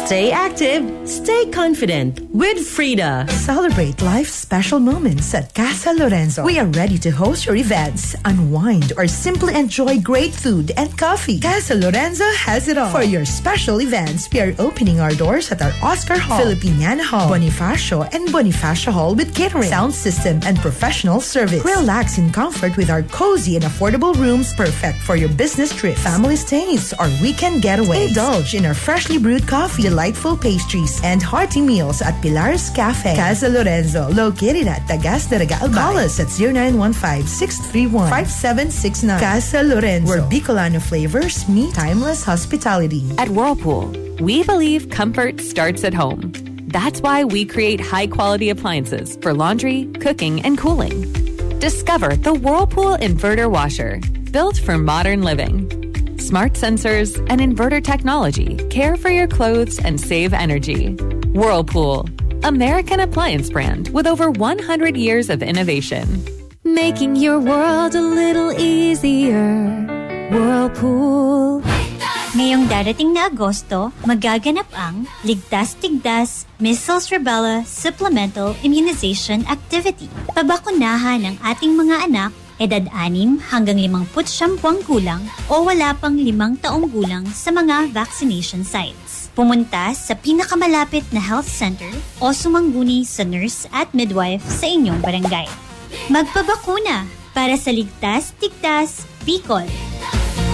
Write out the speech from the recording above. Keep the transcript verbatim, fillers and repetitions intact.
Stay active, stay confident with Frida. Celebrate life's special moments at Casa Lorenzo. We are ready to host your events, unwind, or simply enjoy great food and coffee. Casa Lorenzo has it all. For your special events, we are opening our doors at our Oscar Hall, Filipiniana Hall, Bonifacio, and Bonifacio Hall with catering, sound system, and professional service. Relax in comfort with our cozy and affordable rooms, perfect for your business trips, family stays, or weekend getaways. Indulge in our freshly brewed coffee, delightful pastries, and hearty meals at Pilar's Cafe. Casa Lorenzo, located at Tagas de Regal. Call us at zero nine one five, six three one, five seven six nine. Casa Lorenzo, where Bicolano flavors meet timeless hospitality. At Whirlpool, we believe comfort starts at home. That's why we create high-quality appliances for laundry, cooking, and cooling. Discover the Whirlpool Inverter Washer, built for modern living. Smart sensors and inverter technology care for your clothes and save energy. Whirlpool, American appliance brand with over one hundred years of innovation. Making your world a little easier. Whirlpool. Ngayong darating na Agosto, magaganap ang Ligtas-Tigdas Measles Rubella Supplemental Immunization Activity. Pabakunahan ang ating mga anak edad anim hanggang limangput siyampuang gulang o wala pang limang taong gulang sa mga vaccination sites. Pumunta sa pinakamalapit na health center o sumangguni sa nurse at midwife sa inyong barangay. Magpabakuna para sa Ligtas-Tigdas Bicol.